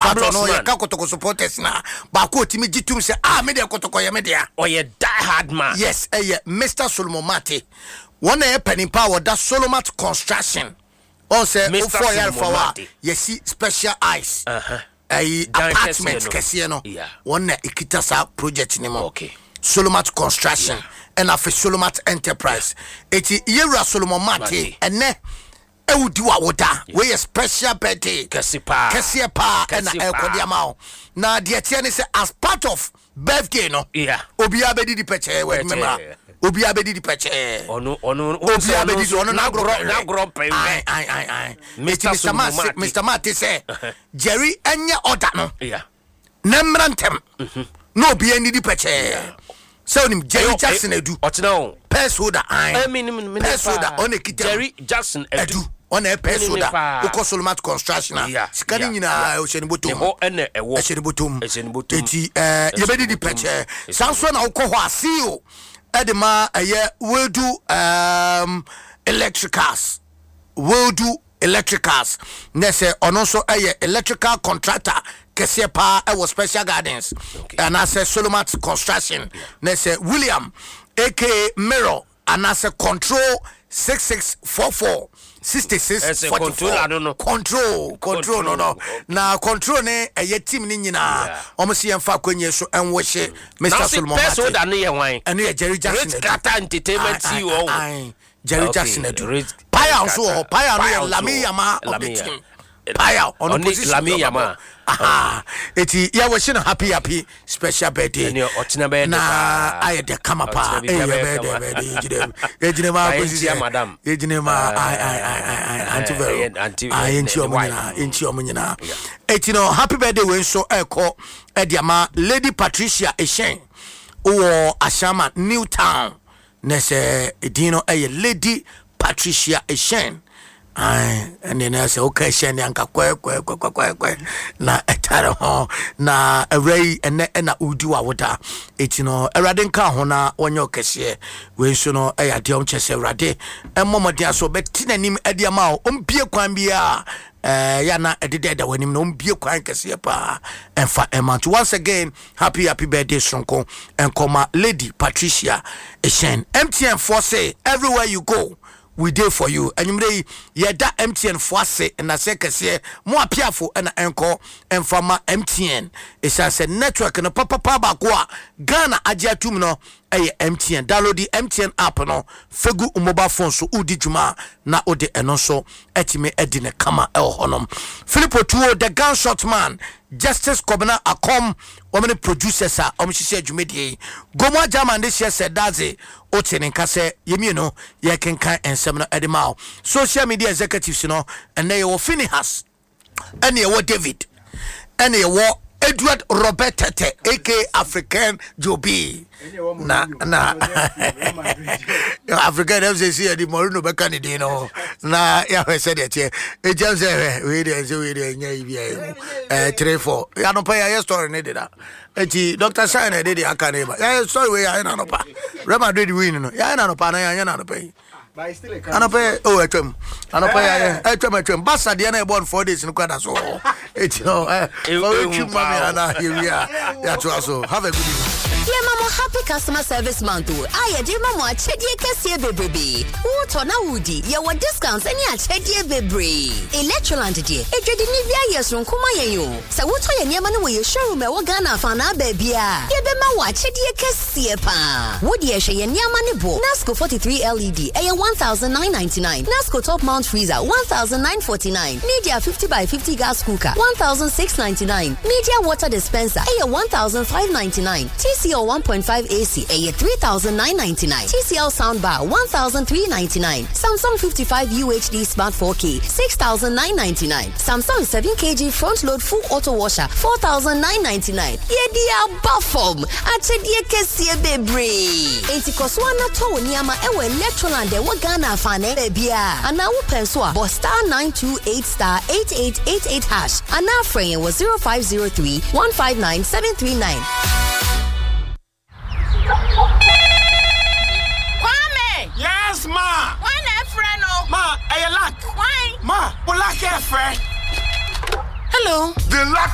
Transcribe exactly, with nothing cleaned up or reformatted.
pato no ye ka kotoko supporters na ba ko timi gitum se ah me de kotoko ye me de o ye die hard man. Yes, eh yeah, Mister Solomon Mate. One eh penny power that Solomon Construction. On say for year for what? You see special eyes. Uh-huh. A apartment kesiye no. Yeah. One ikita sa project ni mo. Okay. Solomon Construction and afi Solomon Enterprise. Eti yera Solomon Mate ene e wudi wa woda. We special birthday. Kesi pa. Kesi pa na e kodi ama. Na de tie ni say as part of birthday no. Yeah. Obi abedi di peche we remember. Obi abedi di peche. Ono ono obi abedi di ono na gro na gro pe. Ai ai ai ai. Mister Mate Mister Mate say Jerry enye order no. Yeah. Nemrantem. Mhm. No obi eni di peche. So nim Jerry Jackson edu. Otina o. Pesoda ai. I mean Pesoda on ekita. Jerry Jackson edu. On a pesoda. Uko Solomon Construction. Sikani nyina o sheni botom. Eho ene ewo. Sheni botom. Sheni botom. Eti eh yebedi di peche. Sanso na uko ho asio. Edema eye will do um electricals. Will do electricals. Nese onoso eye electrical contractor kese pa e was Special Gardens. And I say Solomon Construction. Nese William aka Mirror and I say Control six six four four sixty-six forty-four. I don't know. Control, control, no, no. Now, control ne a ye team nina. Almost see and fuck when you so and wish it, Mister Solomon. So that near wine and near Jerry Jackson. Kata Entertainment C E O. Jerry Jackson. Paya so, Paya, Lami Yama, Paya on the Lami Yama. Aha, eti ya we shina happy happy special birthday. Na I de come up. Eh birthday. Ejine ma ko madam. Ejine ma I I I I anti very. I enti omunyina, enti omunyina. Eti no happy birthday we so eko ediama Lady Patricia Eshen. O Ashama Newtown. Nese edino eye Lady Patricia Eshen. Ai and then I say okay sheni anka kwe kwe kwe kwe kwe na etare ho na awray ene na udi wa woda etino erade nka ho na wonye okese we nso no eyade om chese erade emmomode aso betinanim ade ma o ombie kwan bia eh ya na edede da wanim no ombie kwan kese pa emfa emant once again happy happy birthday sonko enkoma Lady Patricia Eshen. M T N for say everywhere you go we dey for you. And you may yada M T N foase and I say kase mo apiafo na enko enfama M T N. It's as a network no papa papa kwa Ghana agiatum no eh M T N. Download the M T N app no fegu mobile phone so udi juma na ode eno so etime edine kama el honom. Philippo Tuo the gunshot man Justice Kobana Akom woman producers are omshise dwumedie Gomo German this year said daze oteninka se yemi no ye kenkan ensem no edema social media executives no and they were Phineas and they were David and they were Edward Robert Tete aka African Joby na na African M C C di Morino be candidate no na ya we said it e James we dey say we dey nya bia eh three four ya no pa ya story ne dey da eti Doctor Shine dey dey aka ne ba ya story we ya na no pa Real Madrid win no ya na no pa na ya na no pa But still a Anope, oh, atwem. Anope, atwem, atwem. Basa de na born four days in Kwada so. It's no, eh. Oh, you mama na here we are. Yeah, to also have a good evening. Yeah, mama, happy customer service month. I dear mama, chedie kese bebrebe. Uto na wudi, ya wa discounts any a chedie bebre. Electroland die. Edwedi ni via yeso nkoma yenyo. Sa wuto ye niema no we showroom e wo Ghana fa na ba bia. Ye be ma wa chedie kese pa. Wodi ye hwe ye niema ne bo. Nasco forty-three L E D e one thousand nine hundred ninety-nine. Nasco top mount freezer one thousand nine hundred forty-nine. Media fifty by fifty gas cooker one thousand six hundred ninety-nine. Media water dispenser e one thousand five hundred ninety-nine. T C L one point five A C e three thousand nine hundred ninety-nine. T C L soundbar one thousand three hundred ninety-nine. Samsung fifty-five U H D smart four K six thousand nine hundred ninety-nine. Samsung seven kilogram front load full auto washer four thousand nine hundred ninety-nine. Ye dia bafom achedie kese bebre. Enti koswana to niama ewe Electroland e wo Ghana fane bebia. Ana wo penso a bo star nine two eight star eight eight eight eight hash. Ana frame was zero five zero three one five nine seven three nine. Kwame! Yes, ma! Why na friend no? Ma, I lack. Why? Ma, I lack a friend. Hello. The lack